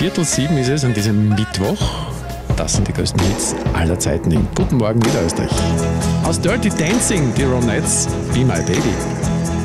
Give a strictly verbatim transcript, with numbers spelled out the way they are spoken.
Viertel sieben ist es an diesem Mittwoch. Das sind die größten Hits aller Zeiten in Guten Morgen Niederösterreich. Aus Dirty Dancing, die Ronettes, Be My Baby.